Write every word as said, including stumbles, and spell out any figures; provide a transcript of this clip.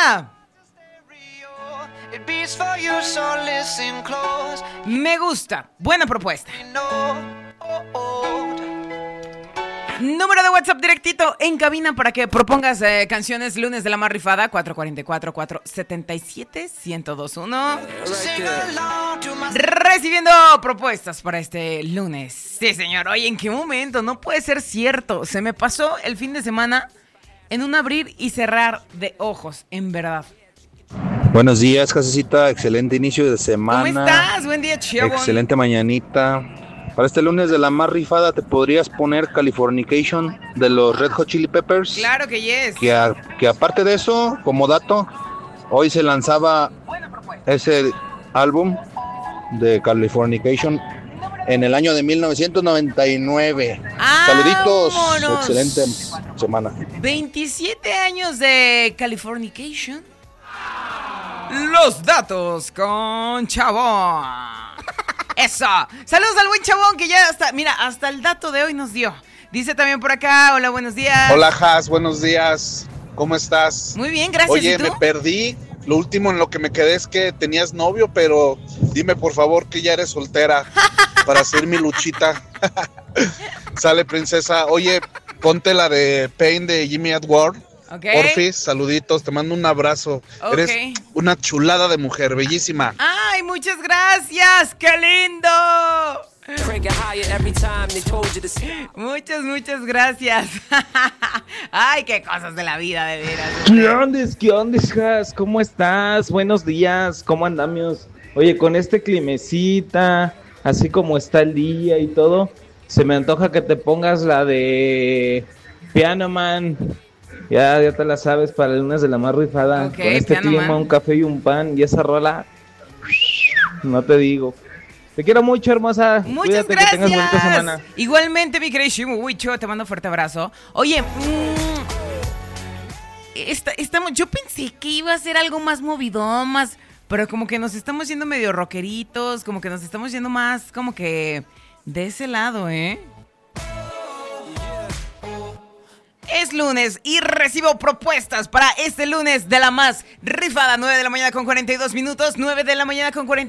gusta. Me gusta. Buena propuesta. Número de WhatsApp directito en cabina para que propongas eh, canciones lunes de la más rifada. Cuatro cuatro cuatro, cuatro siete siete, uno cero dos uno. Recibiendo propuestas para este lunes. Sí, señor. Oye, ¿en qué momento? No puede ser cierto. Se me pasó el fin de semana en un abrir y cerrar de ojos, en verdad. Buenos días, Casecita. Excelente inicio de semana. ¿Cómo estás? Buen día, chavos. Excelente mañanita. Para este lunes de la más rifada, ¿te podrías poner Californication de los Red Hot Chili Peppers? Claro que yes. Que, a, que aparte de eso, como dato, hoy se lanzaba ese álbum de Californication en el año de mil novecientos noventa y nueve. Saluditos. ¡Vámonos! Excelente semana. veintisiete años de Californication. Los datos con Chabón. Eso. Saludos al buen Chabón que ya hasta, mira, hasta el dato de hoy nos dio. Dice también por acá, hola, buenos días. Hola, Has, buenos días. ¿Cómo estás? Muy bien, gracias. Oye, ¿y tú? me perdí. Lo último en lo que me quedé es que tenías novio, pero dime por favor que ya eres soltera para hacer mi luchita. Sale, princesa. Oye, ponte la de Pain de Jimmy Edward. Okay. Porfis, saluditos, te mando un abrazo. Okay. Eres una chulada de mujer, bellísima. Ay, muchas gracias, qué lindo. Muchas, muchas gracias. Ay, qué cosas de la vida, de veras. ¿Qué onda? ¿Qué onda, Has? ¿Cómo estás? Buenos días, ¿cómo andamos? Oye, con este climecita, así como está el día y todo, se me antoja que te pongas la de Piano Man. Ya, ya te la sabes para el lunes de la más rifada. Okay, con este clima, man. Un café y un pan. Y esa rola, no te digo. Te quiero mucho, hermosa. Muchas Cuídate, gracias. que tengas bonita semana. Igualmente, mi querido Wicho, te mando un fuerte abrazo. Oye, mmm, esta, estamos, yo pensé que iba a ser algo más movidón, más, pero como que nos estamos yendo medio rockeritos, como que nos estamos yendo más como que de ese lado, ¿eh? Es lunes y recibo propuestas para este lunes de la más rifada. nueve de la mañana con cuarenta y dos minutos. nueve de la mañana con cuarenta y dos